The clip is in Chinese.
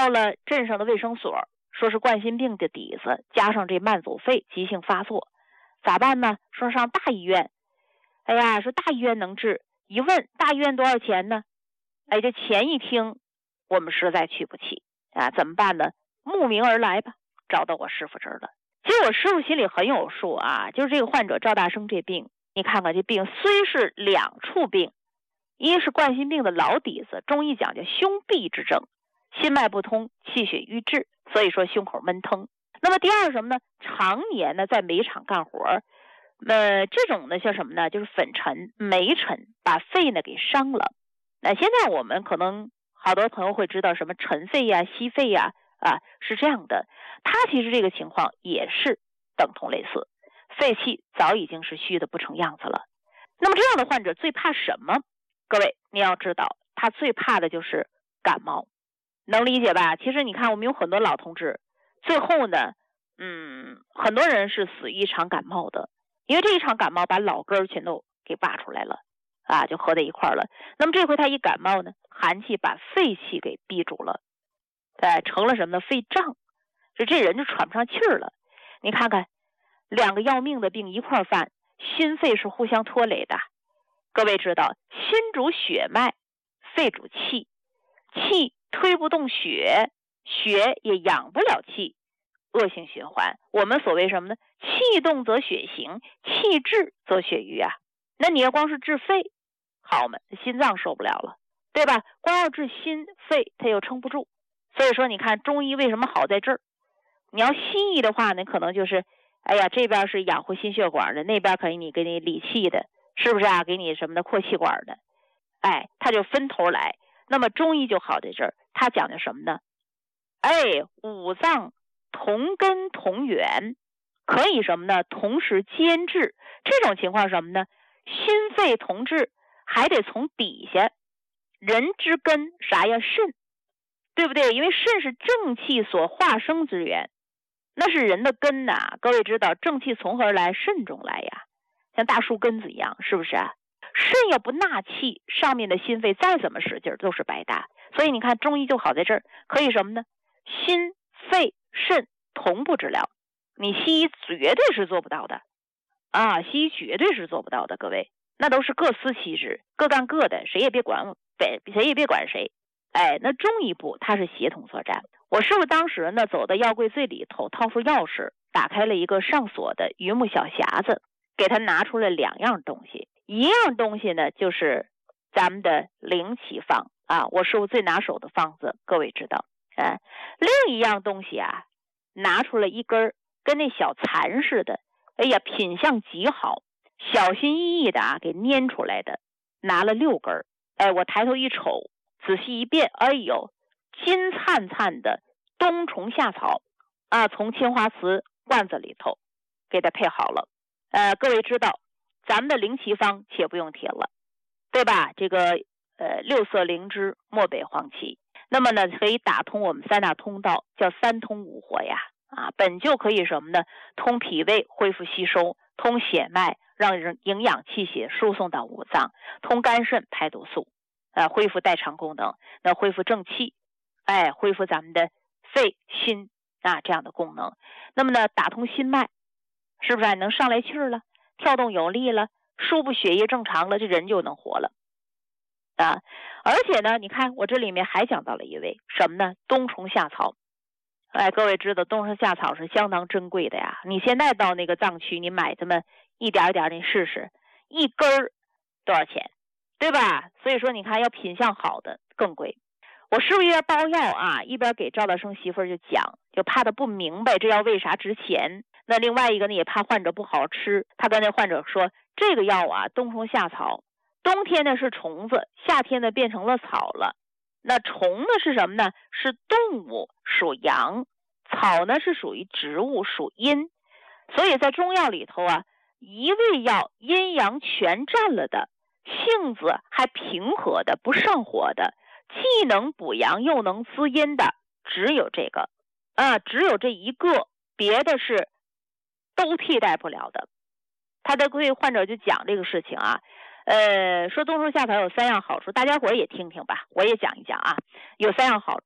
到了镇上的卫生所，说是冠心病的底子，加上这慢阻肺急性发作，咋办呢？说上大医院。哎呀，说大医院能治，一问大医院多少钱呢？哎，这钱一听，我们实在去不起啊，怎么办呢？慕名而来吧，找到我师傅这儿了。其实我师傅心里很有数啊，就是这个患者赵大生这病，你看看这病虽是两处病，一是冠心病的老底子，中医讲究胸痹之症，心脉不通，气血瘀滞，所以说胸口闷疼。那么第二什么呢？常年呢在煤厂干活，这种呢叫什么呢？就是粉尘、煤尘把肺呢给伤了。那现在我们可能好多朋友会知道什么尘肺呀、息肺呀，是这样的。它其实这个情况也是等同类似，肺气早已经是虚的不成样子了。那么这样的患者最怕什么？各位你要知道，他最怕的就是感冒，能理解吧？其实你看我们有很多老同志，最后呢，很多人是死于一场感冒的，因为这一场感冒把老根全都给挖出来了就合在一块了。那么这回他一感冒呢，寒气把肺气给逼住了，成了什么呢？肺胀，这人就喘不上气儿了。你看看，两个要命的病一块犯，心肺是互相拖累的。各位知道，心主血脉，肺主气，气推不动血，血也养不了气，恶性循环。我们所谓什么呢？气动则血行，气滞则血瘀啊。那你要光是治肺，好嘛，心脏受不了了，对吧？光要治心肺，它又撑不住。所以说你看中医为什么好在这儿？你要西医的话呢，可能就是这边是养活心血管的，那边可以给你理气的，是不是啊？给你什么的扩气管的，它就分头来。那么中医就好在这儿，它讲究什么呢？五脏同根同源，可以什么呢？同时兼治。这种情况什么呢？心肺同治，还得从底下，人之根啥呀？肾，对不对？因为肾是正气所化生之源，那是人的根呐。各位知道，正气从何而来？肾中来呀，像大树根子一样，是不是啊？肾要不纳气，上面的心肺再怎么使劲都是白搭。所以你看中医就好在这儿，可以什么呢？心肺肾同步治疗，你西医绝对是做不到的西医绝对是做不到的。各位，那都是各司其职，各干各的，谁也别管谁。那中医部它是协同作战。我师傅当时呢走到药柜最里头，掏出钥匙，打开了一个上锁的榆木小匣子，给他拿出了两样东西。一样东西呢就是咱们的灵奇方我师傅最拿手的方子，各位知道。另一样东西拿出了一根跟那小蚕似的，品相极好，小心翼翼的给拈出来的，拿了6根。我抬头一瞅，仔细一辨，金灿灿的冬虫夏草从青花瓷罐子里头给它配好了。各位知道咱们的灵奇方且不用提了，对吧？这个6色灵芝，漠北黄芪，那么呢可以打通我们3大通道，叫3通5活呀。本就可以什么呢？通脾胃，恢复吸收；通血脉，让营养气血输送到五脏；通肝肾，排毒素，恢复代偿功能，那恢复正气，恢复咱们的肺心这样的功能。那么呢，打通心脉，是不是能上来气儿了？跳动有力了，输布血液正常了，这人就能活了而且呢，你看我这里面还讲到了一味什么呢？冬虫夏草。各位知道冬虫夏草是相当珍贵的呀。你现在到那个藏区，你买这么一点点你试试，一根儿多少钱，对吧？所以说你看要品相好的更贵。我师傅一边包药一边给赵大生媳妇儿就讲，就怕他不明白这药为啥值钱。那另外一个呢，也怕患者不好吃，他跟那患者说，这个药冬虫夏草，冬天呢是虫子，夏天呢变成了草了。那虫呢是什么呢？是动物，属阳；草呢是属于植物，属阴。所以在中药里头一味药阴阳全占了的，性子还平和的，不上火的，既能补阳又能滋阴的，只有这个只有这一个，别的是都替代不了的。他的对患者就讲这个事情说冬虫夏草有3样好处，大家伙也听听吧，我也讲一讲有3样好处。